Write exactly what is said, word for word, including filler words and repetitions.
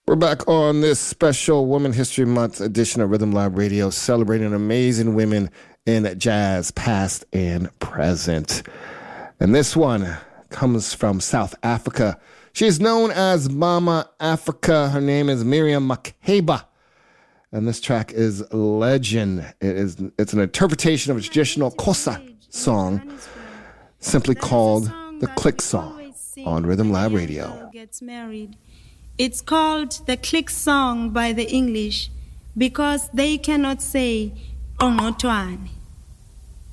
We're back on this special Women History Month edition of Rhythm Lab Radio, celebrating amazing women in jazz, past and present. And this one comes from South Africa. She is known as Mama Africa. Her name is Miriam Makeba. And this track is Legend. It is, it's an interpretation of a traditional Xhosa song, simply called the Click Song, on Rhythm Lab Radio. Gets married. It's called the Click Song by the English because they cannot say Ongotwane.